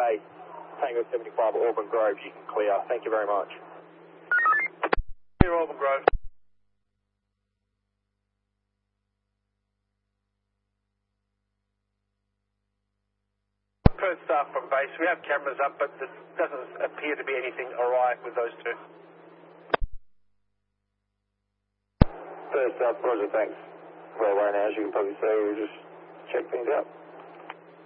base, Tango 75 Auburn Grove, you can clear. Thank you very much. Clear Auburn Grove. Perth staff from base. We have cameras up, but there doesn't appear to be anything awry with those two. Perth staff, Roger, thanks. Well, right now, as you can probably see, we'll just check things out.